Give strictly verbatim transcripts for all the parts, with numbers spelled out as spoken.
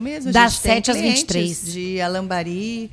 Mesmo, das sete às vinte e três. De Alambari,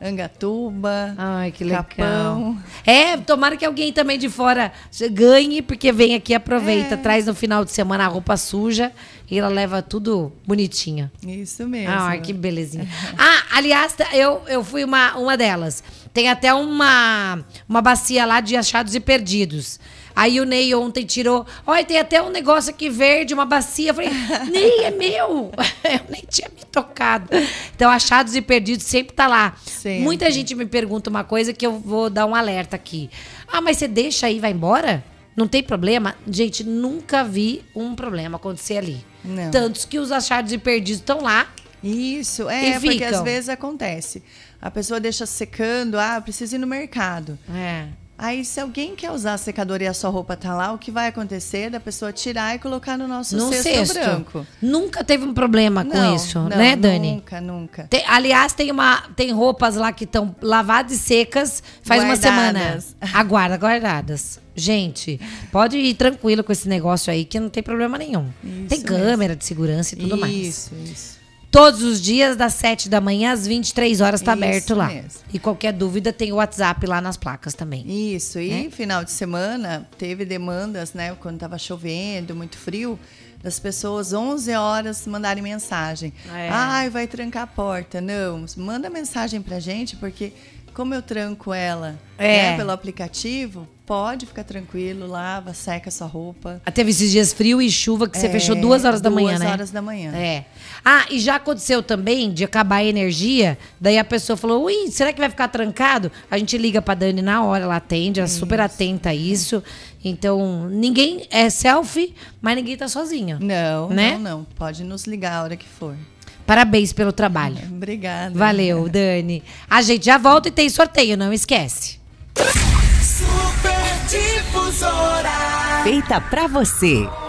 Angatuba, Ai, que legal. Capão. É, tomara que alguém também de fora ganhe, porque vem aqui, aproveita, É. traz no final de semana a roupa suja e ela leva tudo bonitinho. Isso mesmo. Ah, que belezinha. Ah, aliás, eu, eu fui uma, uma delas. Tem até uma, uma bacia lá de achados e perdidos. Aí o Ney ontem tirou. Olha, tem até um negócio aqui verde, uma bacia. Eu falei, Ney, é meu! Eu nem tinha me tocado. Então, achados e perdidos sempre tá lá. Sempre. Muita gente me pergunta uma coisa que eu vou dar um alerta aqui. Ah, mas você deixa aí e vai embora? Não tem problema? Gente, nunca vi um problema acontecer ali. Não. Tantos que os achados e perdidos estão lá. Isso, é, E porque ficam. às vezes acontece. A pessoa deixa secando, ah, preciso ir no mercado. É. Aí, se alguém quer usar a secadora e a sua roupa tá lá, o que vai acontecer é da pessoa tirar e colocar no nosso No cesto, cesto. branco. Nunca teve um problema com Não, isso, não, né, Dani? Nunca, nunca. Tem- aliás, tem, uma, tem roupas lá que estão lavadas e secas faz uma semana. Guardadas. Aguarda, guardadas. Gente, pode ir tranquilo com esse negócio aí, que não tem problema nenhum. Isso tem câmera de segurança e tudo mais. Isso, isso. Todos os dias, das sete da manhã às vinte e três horas, tá Isso aberto lá. mesmo. E qualquer dúvida, tem o WhatsApp lá nas placas também. Isso, e final de semana teve demandas, né, quando tava chovendo, muito frio, das pessoas onze horas mandarem mensagem. É. Ai, vai trancar a porta. Não, manda mensagem pra gente, porque como eu tranco ela É. né, pelo aplicativo, pode ficar tranquilo, lava, seca a sua roupa. Ah, teve esses dias frio e chuva que você É, fechou duas horas da manhã, né? Duas horas da manhã. É. Ah, e já aconteceu também de acabar a energia, daí a pessoa falou, ui, será que vai ficar trancado? A gente liga pra Dani na hora, ela atende, ela é super atenta a isso. Então, ninguém é selfie, mas ninguém tá sozinho. Não, Né? não, não. Pode nos ligar a hora que for. Parabéns pelo trabalho. Obrigada. Valeu, Dani. A gente já volta e tem sorteio, não esquece. Super Difusora. Feita pra você.